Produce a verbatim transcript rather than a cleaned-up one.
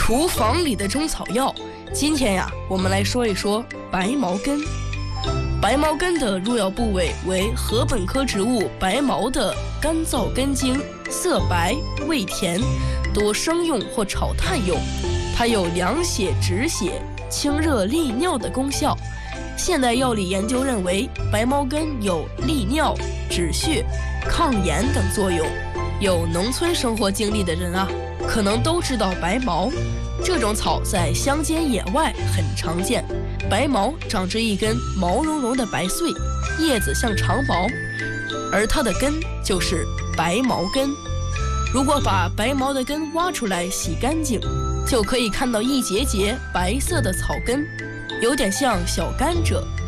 厨房里的中草药。今天呀，我们来说一说白茅根。白茅根的入药部位为禾本科植物白茅的干燥根茎，色白，味甜，多生用或炒炭用。它有凉血止血、清热利尿的功效。现代药理研究认为，白茅根有利尿、止血、抗炎等作用。有农村生活经历的人啊，可能都知道白茅。这种草在乡间野外很常见。白茅长着一根毛茸茸的白穗，叶子像长矛，而它的根就是白茅根。如果把白茅的根挖出来洗干净，就可以看到一节节白色的草根，有点像小甘蔗。